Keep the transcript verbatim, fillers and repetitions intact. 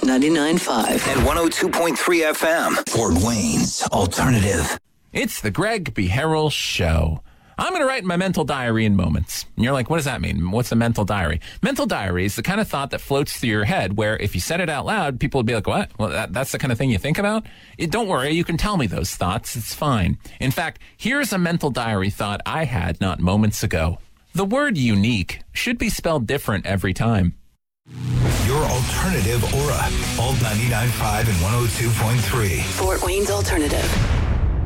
ninety-nine point five. And one oh two point three F M. Fort Wayne's Alternative. It's the Greg B. Harrell Show. I'm going to write my mental diary in moments. And you're like, what does that mean? What's a mental diary? Mental diary is the kind of thought that floats through your head where if you said it out loud, people would be like, what? Well, that, that's the kind of thing you think about? It, don't worry, you can tell me those thoughts. It's fine. In fact, here's a mental diary thought I had not moments ago. The word unique should be spelled different every time. Your alternative aura. Alt ninety-nine point five and one oh two point three. Fort Wayne's Alternative.